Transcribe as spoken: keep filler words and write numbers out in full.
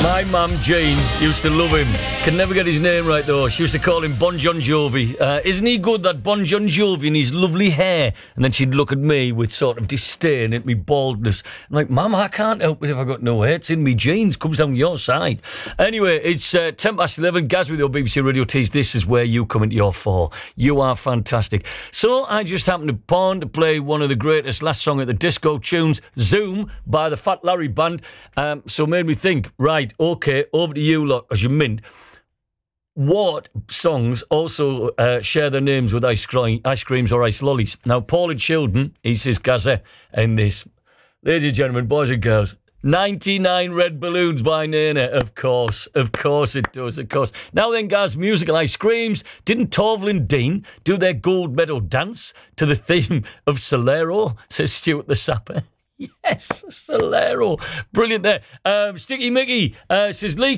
My mum, Jane, used to love him. Can never get his name right, though. She used to call him Bon Jon Jovi. Uh, isn't he good, that Bon Jon Jovi, and his lovely hair? And then she'd look at me with sort of disdain at me baldness. I'm like, Mum, I can't help it if I've got no hair. It's in me genes. Comes down your side. Anyway, it's uh, ten past eleven. Gaz with your B B C Radio Tees. This is where you come into your fall. You are fantastic. So I just happened to pawn to play one of the greatest last song at the disco tunes, Zoom, by the Fat Larry Band. Um, so made me think, right, okay, over to you lot, as you mint. What songs also uh, share their names with ice, cream, ice creams or ice lollies? Now, Paul and Chilton, he says, Gaza, and this. Ladies and gentlemen, boys and girls, ninety-nine Red Balloons by Nena, of course. Of course it does, of course. Now then, guys, musical ice creams. Didn't Torval and Dean do their gold medal dance to the theme of Solero, says Stuart the Sapper? Yes, Solero. Brilliant there. Um, Sticky Mickey uh, says, Lee